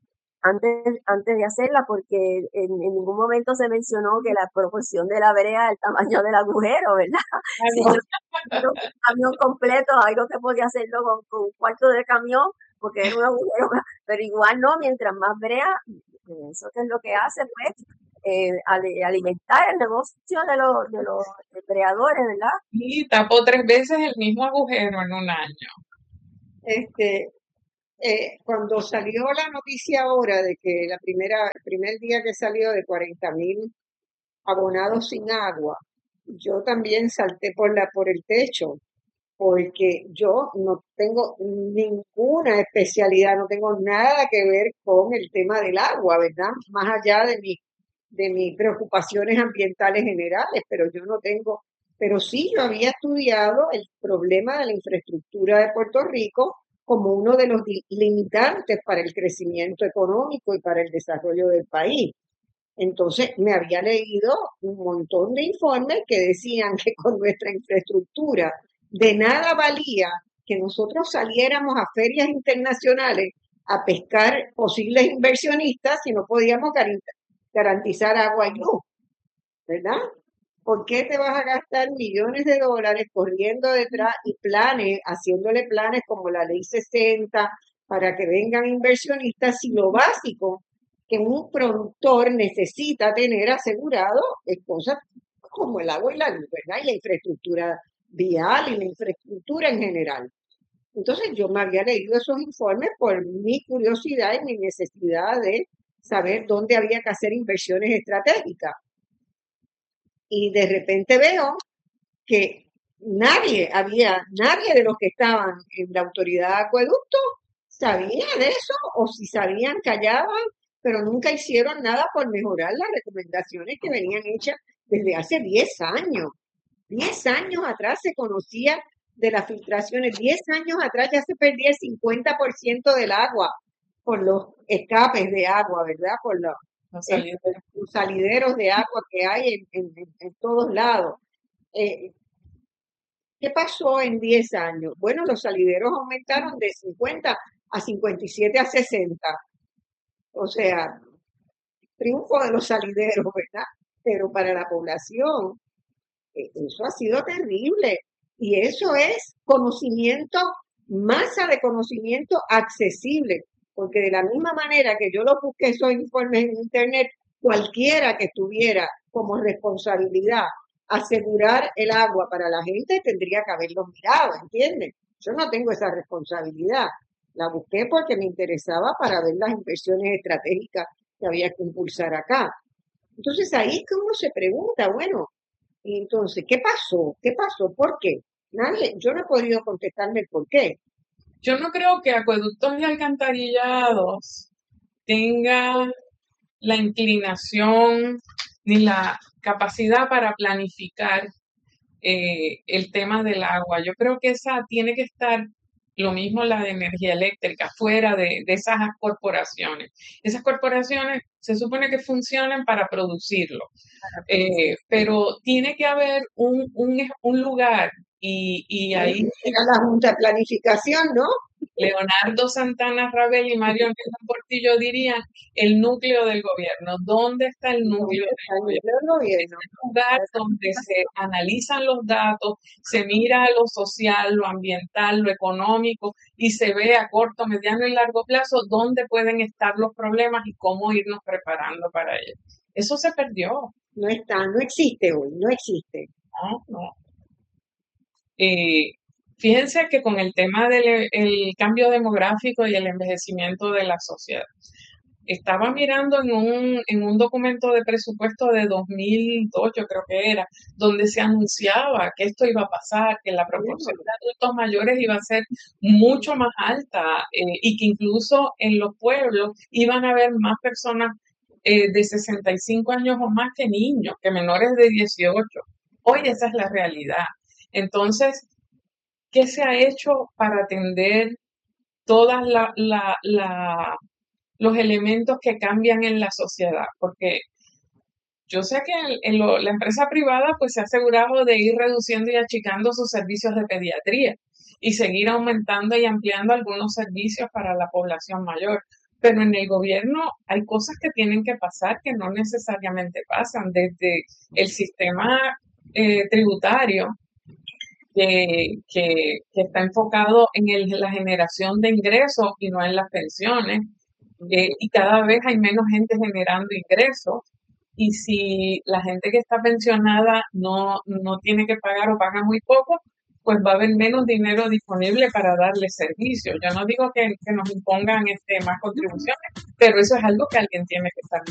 C: antes de hacerla, porque en ningún momento se mencionó que la proporción de la brea, el tamaño del agujero, ¿verdad? Si yo tengo un camión completo, algo que podía hacerlo con un cuarto de camión, porque era un agujero, pero igual no, mientras más brea, eso que es lo que hace, pues, alimentar el negocio de los creadores, ¿verdad?
A: Y tapó 3 veces el mismo agujero en un año.
B: Este, cuando salió la noticia ahora de que el primer día que salió de 40.000 abonados sin agua, yo también salté por el techo, porque yo no tengo ninguna especialidad, no tengo nada que ver con el tema del agua, ¿verdad? Más allá de mis preocupaciones ambientales generales, pero sí yo había estudiado el problema de la infraestructura de Puerto Rico como uno de los limitantes para el crecimiento económico y para el desarrollo del país. Entonces me había leído un montón de informes que decían que con nuestra infraestructura de nada valía que nosotros saliéramos a ferias internacionales a pescar posibles inversionistas si no podíamos garantizar agua y luz, ¿verdad? ¿Por qué te vas a gastar millones de dólares corriendo detrás y haciéndole planes como la Ley 60 para que vengan inversionistas si lo básico que un productor necesita tener asegurado es cosas como el agua y la luz, ¿verdad? Y la infraestructura vial y la infraestructura en general. Entonces yo me había leído esos informes por mi curiosidad y mi necesidad de saber dónde había que hacer inversiones estratégicas. Y de repente veo que nadie de los que estaban en la autoridad de acueducto sabía de eso, o si sabían, callaban, pero nunca hicieron nada por mejorar las recomendaciones que venían hechas desde hace 10 años. 10 años atrás se conocía de las filtraciones, 10 años atrás ya se perdía el 50% del agua por los escapes de agua, ¿verdad? Por los salideros de agua que hay en todos lados. ¿Qué pasó en 10 años? Bueno, los salideros aumentaron de 50 a 57 a 60. O sea, triunfo de los salideros, ¿verdad? Pero para la población, eso ha sido terrible. Y eso es conocimiento, masa de conocimiento accesible. Porque de la misma manera que yo lo busqué esos informes en internet, cualquiera que tuviera como responsabilidad asegurar el agua para la gente tendría que haberlo mirado, ¿entiendes? Yo no tengo esa responsabilidad. La busqué porque me interesaba para ver las inversiones estratégicas que había que impulsar acá. Entonces ahí es que uno se pregunta, bueno, y entonces, ¿qué pasó? ¿Qué pasó? ¿Por qué? Yo no he podido contestarme el por qué.
A: Yo no creo que Acueductos y Alcantarillados tenga la inclinación ni la capacidad para planificar el tema del agua. Yo creo que esa tiene que estar, lo mismo la de energía eléctrica, fuera de esas corporaciones. Esas corporaciones se supone que funcionan para producirlo, pero tiene que haber un lugar y ahí
B: era la Junta de Planificación, ¿no?
A: Leonardo Santana Rabel y Mario Negro Portillo dirían el núcleo del gobierno. ¿Dónde está el núcleo del gobierno? Es un lugar donde se analizan los datos, se mira lo social, lo ambiental, lo económico y se ve a corto, mediano y largo plazo dónde pueden estar los problemas y cómo irnos preparando para ello. Eso se perdió.
B: No está, no existe hoy, no existe.
A: No. Fíjense que con el tema del cambio demográfico y el envejecimiento de la sociedad, estaba mirando en un documento de presupuesto de 2002, yo creo que era, donde se anunciaba que esto iba a pasar, que la proporción de adultos mayores iba a ser mucho más alta y que incluso en los pueblos iban a haber más personas de 65 años o más que niños, que menores de 18. Hoy esa es la realidad. Entonces, ¿qué se ha hecho para atender todos los elementos que cambian en la sociedad? Porque yo sé que la empresa privada pues se ha asegurado de ir reduciendo y achicando sus servicios de pediatría y seguir aumentando y ampliando algunos servicios para la población mayor. pero en el gobierno hay cosas que tienen que pasar que no necesariamente pasan, desde el sistema tributario que está enfocado en la generación de ingresos y no en las pensiones, y cada vez hay menos gente generando ingresos. Y si la gente que está pensionada no tiene que pagar o paga muy poco, pues va a haber menos dinero disponible para darle servicio. Yo no digo que nos impongan más contribuciones, pero eso es algo que alguien tiene que estar